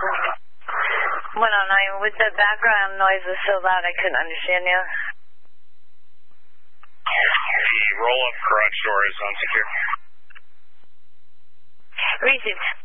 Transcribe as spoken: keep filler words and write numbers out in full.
one oh nine, with the background noise was so loud I couldn't understand you. The roll-up garage door is unsecure. Received.